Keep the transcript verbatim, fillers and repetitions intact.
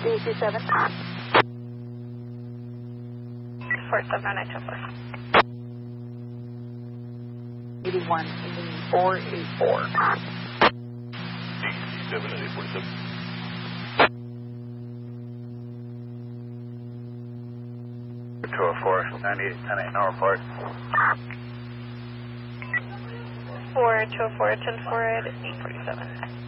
B C seven. four seven nine two four. eighty-one four eighty-four. B C seven at eight forty-seven. two oh four, ninety-eight, ten eight, Normal Park. four two oh four, ten four at eight forty-seven.